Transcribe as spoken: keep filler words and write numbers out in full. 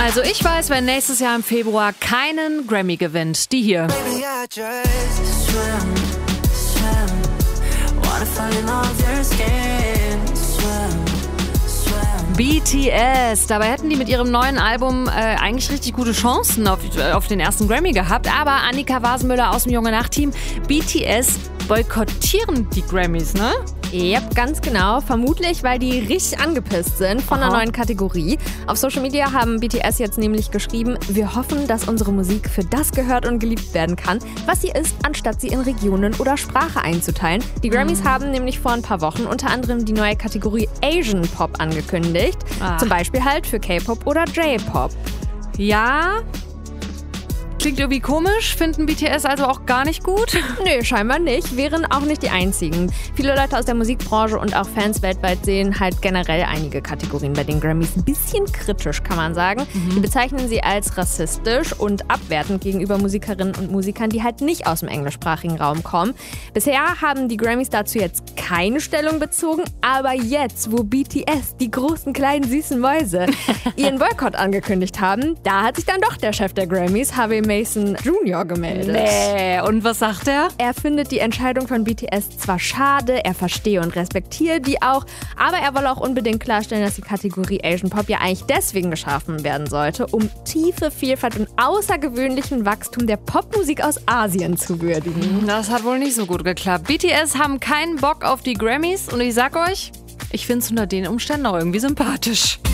Also ich weiß, wer nächstes Jahr im Februar keinen Grammy gewinnt. Die hier. B T S. Dabei hätten die mit ihrem neuen Album äh, eigentlich richtig gute Chancen auf, auf den ersten Grammy gehabt. Aber Annika Wasenmüller aus dem Junge Nacht-Team, B T S boykottieren die Grammys, ne? Ja, ganz genau. Vermutlich, weil die richtig angepisst sind von einer neuen Kategorie. Auf Social Media haben B T S jetzt nämlich geschrieben, wir hoffen, dass unsere Musik für das gehört und geliebt werden kann, was sie ist, anstatt sie in Regionen oder Sprache einzuteilen. Die Grammys mhm. haben nämlich vor ein paar Wochen unter anderem die neue Kategorie Asian Pop angekündigt. Ah. Zum Beispiel halt für K-Pop oder J-Pop. Ja... Klingt irgendwie komisch, finden B T S also auch gar nicht gut? Nö, scheinbar nicht. Wären auch nicht die einzigen. Viele Leute aus der Musikbranche und auch Fans weltweit sehen halt generell einige Kategorien bei den Grammys ein bisschen kritisch, kann man sagen. Mhm. Die bezeichnen sie als rassistisch und abwertend gegenüber Musikerinnen und Musikern, die halt nicht aus dem englischsprachigen Raum kommen. Bisher haben die Grammys dazu jetzt keine Stellung bezogen, aber jetzt, wo B T S, die großen, kleinen, süßen Mäuse, ihren Boykott angekündigt haben, da hat sich dann doch der Chef der Grammys, Harvey Mason Junior gemeldet. Nee, und was sagt er? Er findet die Entscheidung von B T S zwar schade, er verstehe und respektiere die auch, aber er wolle auch unbedingt klarstellen, dass die Kategorie Asian Pop ja eigentlich deswegen geschaffen werden sollte, um tiefe Vielfalt und außergewöhnlichen Wachstum der Popmusik aus Asien zu würdigen. Das hat wohl nicht so gut geklappt. B T S haben keinen Bock auf die Grammys und ich sag euch, ich find's unter den Umständen auch irgendwie sympathisch.